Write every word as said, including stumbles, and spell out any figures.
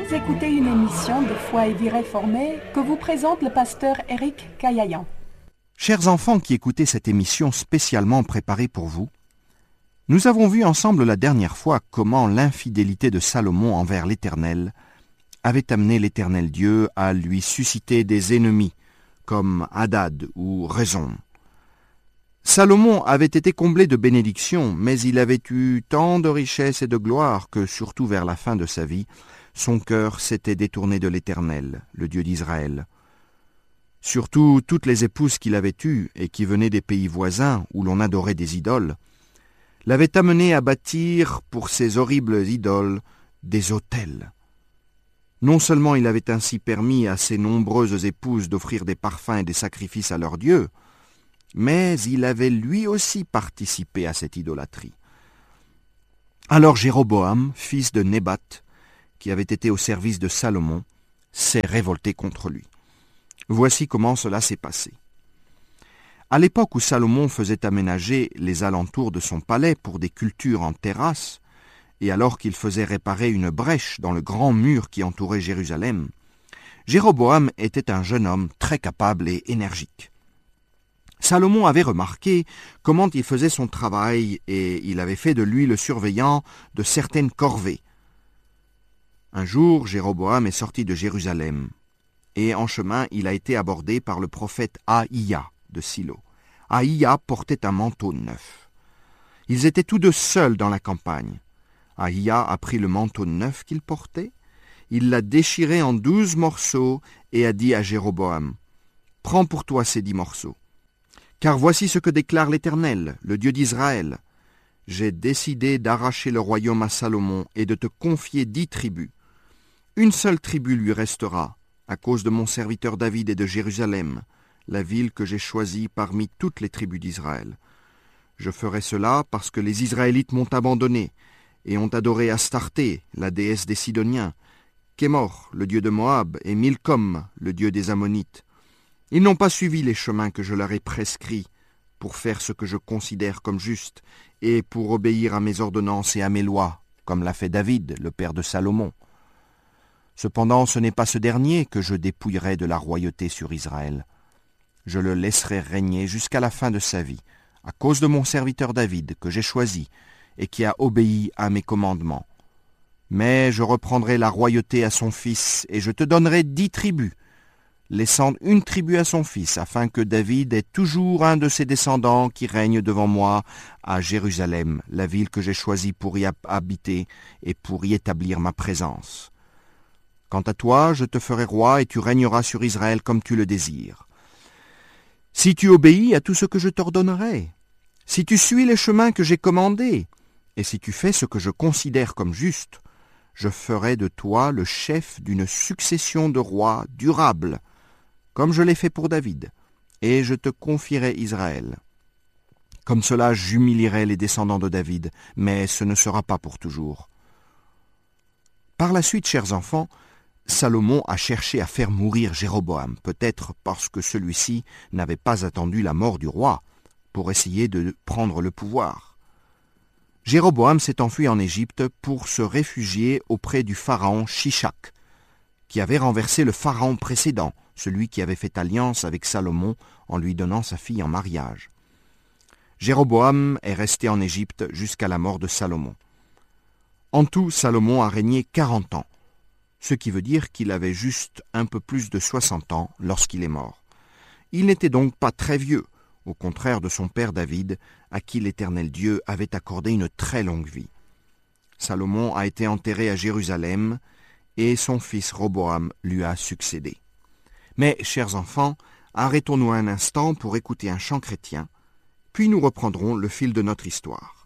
Vous écoutez une émission de Foi et Vie Réformée que vous présente le pasteur Éric Caillayan. Chers enfants qui écoutez cette émission spécialement préparée pour vous, nous avons vu ensemble la dernière fois comment l'infidélité de Salomon envers l'Éternel avait amené l'Éternel Dieu à lui susciter des ennemis comme Hadad ou Rezon. Salomon avait été comblé de bénédictions, mais il avait eu tant de richesses et de gloire que, surtout vers la fin de sa vie, son cœur s'était détourné de l'Éternel, le Dieu d'Israël. Surtout toutes les épouses qu'il avait eues et qui venaient des pays voisins où l'on adorait des idoles, l'avaient amené à bâtir pour ces horribles idoles des autels. Non seulement il avait ainsi permis à ces nombreuses épouses d'offrir des parfums et des sacrifices à leurs dieux, mais il avait lui aussi participé à cette idolâtrie. Alors Jéroboam, fils de Nébat, qui avait été au service de Salomon, s'est révolté contre lui. Voici comment cela s'est passé. À l'époque où Salomon faisait aménager les alentours de son palais pour des cultures en terrasse, et alors qu'il faisait réparer une brèche dans le grand mur qui entourait Jérusalem, Jéroboam était un jeune homme très capable et énergique. Salomon avait remarqué comment il faisait son travail et il avait fait de lui le surveillant de certaines corvées. Un jour, Jéroboam est sorti de Jérusalem et en chemin, il a été abordé par le prophète Ahiya de Silo. Ahiya portait un manteau neuf. Ils étaient tous deux seuls dans la campagne. Ahiya a pris le manteau neuf qu'il portait, il l'a déchiré en douze morceaux et a dit à Jéroboam, « Prends pour toi ces dix morceaux. Car voici ce que déclare l'Éternel, le Dieu d'Israël. J'ai décidé d'arracher le royaume à Salomon et de te confier dix tribus. Une seule tribu lui restera, à cause de mon serviteur David et de Jérusalem, la ville que j'ai choisie parmi toutes les tribus d'Israël. Je ferai cela parce que les Israélites m'ont abandonné et ont adoré Astarté, la déesse des Sidoniens, Kémor, le dieu de Moab, et Milcom, le dieu des Ammonites. Ils n'ont pas suivi les chemins que je leur ai prescrits pour faire ce que je considère comme juste et pour obéir à mes ordonnances et à mes lois, comme l'a fait David, le père de Salomon. Cependant, ce n'est pas ce dernier que je dépouillerai de la royauté sur Israël. Je le laisserai régner jusqu'à la fin de sa vie, à cause de mon serviteur David, que j'ai choisi, et qui a obéi à mes commandements. Mais je reprendrai la royauté à son fils, et je te donnerai dix tribus, laissant une tribu à son fils, afin que David ait toujours un de ses descendants qui règne devant moi à Jérusalem, la ville que j'ai choisie pour y habiter et pour y établir ma présence. Quant à toi, je te ferai roi et tu régneras sur Israël comme tu le désires. Si tu obéis à tout ce que je t'ordonnerai, si tu suis les chemins que j'ai commandés, et si tu fais ce que je considère comme juste, je ferai de toi le chef d'une succession de rois durables, comme je l'ai fait pour David, et je te confierai Israël. Comme cela, j'humilierai les descendants de David, mais ce ne sera pas pour toujours. » Par la suite, chers enfants, Salomon a cherché à faire mourir Jéroboam, peut-être parce que celui-ci n'avait pas attendu la mort du roi pour essayer de prendre le pouvoir. Jéroboam s'est enfui en Égypte pour se réfugier auprès du pharaon Shishak, qui avait renversé le pharaon précédent, celui qui avait fait alliance avec Salomon en lui donnant sa fille en mariage. Jéroboam est resté en Égypte jusqu'à la mort de Salomon. En tout, Salomon a régné quarante ans, ce qui veut dire qu'il avait juste un peu plus de soixante ans lorsqu'il est mort. Il n'était donc pas très vieux, au contraire de son père David, à qui l'Éternel Dieu avait accordé une très longue vie. Salomon a été enterré à Jérusalem, et son fils Roboam lui a succédé. Mais, chers enfants, arrêtons-nous un instant pour écouter un chant chrétien, puis nous reprendrons le fil de notre histoire.